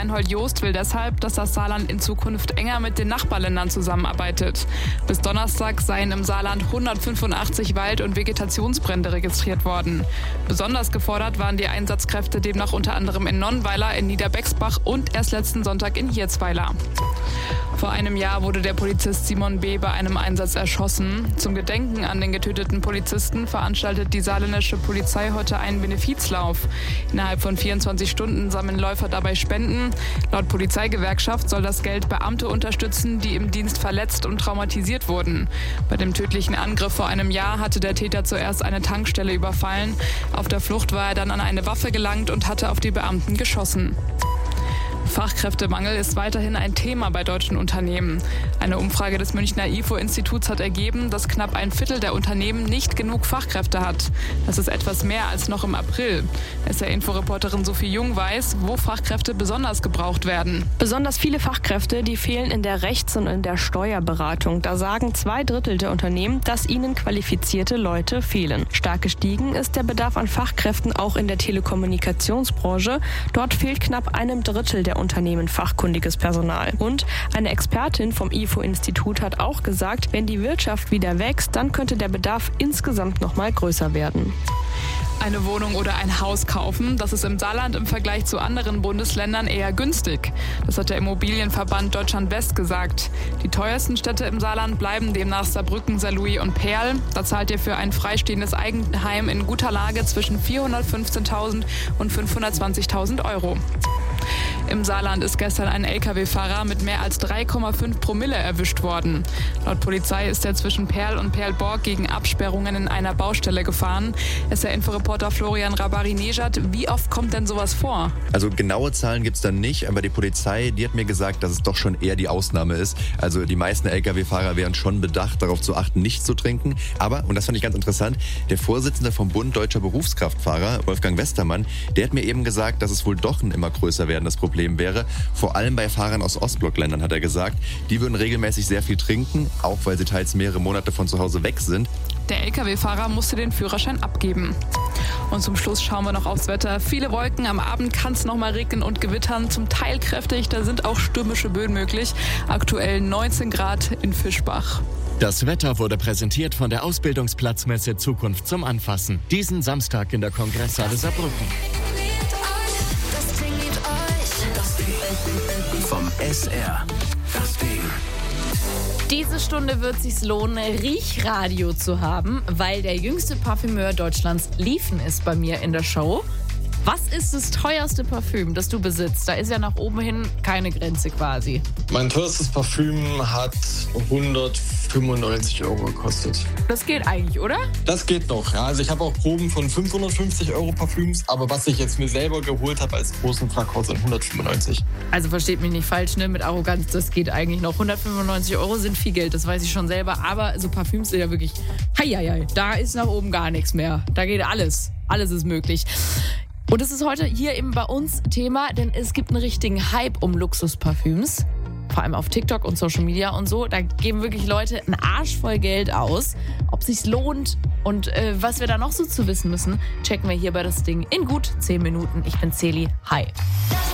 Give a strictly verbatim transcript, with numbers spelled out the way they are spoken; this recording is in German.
Reinhold Joost will deshalb, dass das Saarland in Zukunft enger mit den Nachbarländern zusammenarbeitet. Bis Donnerstag seien im Saarland hundertfünfundachtzig Wald- und Vegetationsbrände registriert worden. Besonders gefordert waren die Einsatzkräfte demnach unter anderem in Nonnweiler, in Niederbexbach und erst letzten Sonntag in Hirzweiler. Vor einem Jahr wurde der Polizist Simon B. bei einem Einsatz erschossen. Zum Gedenken an den getöteten Polizisten veranstaltet die saarländische Polizei heute einen Benefizlauf. Innerhalb von vierundzwanzig Stunden sammeln Läufer dabei Spenden. Laut Polizeigewerkschaft soll das Geld Beamte unterstützen, die im Dienst verletzt und traumatisiert wurden. Bei dem tödlichen Angriff vor einem Jahr hatte der Täter zuerst eine Tankstelle überfallen. Auf der Flucht war er dann an eine Waffe gelangt und hatte auf die Beamten geschossen. Fachkräftemangel ist weiterhin ein Thema bei deutschen Unternehmen. Eine Umfrage des Münchner I F O-Instituts hat ergeben, dass knapp ein Viertel der Unternehmen nicht genug Fachkräfte hat. Das ist etwas mehr als noch im April. S R-Info-Reporterin Sophie Jung weiß, wo Fachkräfte besonders gebraucht werden. Besonders viele Fachkräfte, die fehlen in der Rechts- und in der Steuerberatung. Da sagen zwei Drittel der Unternehmen, dass ihnen qualifizierte Leute fehlen. Stark gestiegen ist der Bedarf an Fachkräften auch in der Telekommunikationsbranche. Dort fehlt knapp einem Drittel der Unternehmen fachkundiges Personal. Und eine Expertin vom I F O-Institut hat auch gesagt, wenn die Wirtschaft wieder wächst, dann könnte der Bedarf insgesamt noch mal größer werden. Eine Wohnung oder ein Haus kaufen, das ist im Saarland im Vergleich zu anderen Bundesländern eher günstig. Das hat der Immobilienverband Deutschland West gesagt. Die teuersten Städte im Saarland bleiben demnach Saarbrücken, Saarlouis und Perl. Da zahlt ihr für ein freistehendes Eigenheim in guter Lage zwischen vierhundertfünfzehntausend und fünfhundertzwanzigtausend Euro. Im Saarland ist gestern ein L K W-Fahrer mit mehr als drei Komma fünf Promille erwischt worden. Laut Polizei ist er zwischen Perl und Perlborg gegen Absperrungen in einer Baustelle gefahren. S R-Info-Reporter Florian Rabari-Nejad, wie oft kommt denn sowas vor? Also genaue Zahlen gibt's da nicht, aber die Polizei, die hat mir gesagt, dass es doch schon eher die Ausnahme ist. Also die meisten L K W-Fahrer wären schon bedacht, darauf zu achten, nicht zu trinken. Aber, und das fand ich ganz interessant, der Vorsitzende vom Bund Deutscher Berufskraftfahrer, Wolfgang Westermann, der hat mir eben gesagt, dass es wohl doch ein immer größer werdendes Problem wäre. Vor allem bei Fahrern aus Ostblockländern, hat er gesagt. Die würden regelmäßig sehr viel trinken, auch weil sie teils mehrere Monate von zu Hause weg sind. Der L K W-Fahrer musste den Führerschein abgeben. Und zum Schluss schauen wir noch aufs Wetter. Viele Wolken, am Abend kann es noch mal regnen und gewittern. Zum Teil kräftig, da sind auch stürmische Böen möglich. Aktuell neunzehn Grad in Fischbach. Das Wetter wurde präsentiert von der Ausbildungsplatzmesse Zukunft zum Anfassen. Diesen Samstag in der Kongresshalle Saarbrücken. Vom S R. Das Ding. Diese Stunde wird sich's lohnen, Riechradio zu haben, weil der jüngste Parfümeur Deutschlands Liefen ist bei mir in der Show. Was ist das teuerste Parfüm, das du besitzt? Da ist ja nach oben hin keine Grenze quasi. Mein teuerstes Parfüm hat hundertfünfundneunzig Euro gekostet. Das geht eigentlich, oder? Das geht noch, ja. Also ich habe auch Proben von fünfhundertfünfzig Euro Parfüms, aber was ich jetzt mir selber geholt habe als großen Verkauf sind hundertfünfundneunzig. Also versteht mich nicht falsch, ne? Mit Arroganz, das geht eigentlich noch. hundertfünfundneunzig Euro sind viel Geld, das weiß ich schon selber. Aber so Parfüms sind ja wirklich, hei, hei, hei, da ist nach oben gar nichts mehr. Da geht alles. Alles ist möglich. Und es ist heute hier eben bei uns Thema, denn es gibt einen richtigen Hype um Luxusparfüms. Vor allem auf TikTok und Social Media und so. Da geben wirklich Leute einen Arsch voll Geld aus. Ob sich's lohnt und äh, was wir da noch so zu wissen müssen, checken wir hier bei das Ding in gut zehn Minuten. Ich bin Celi. Hi.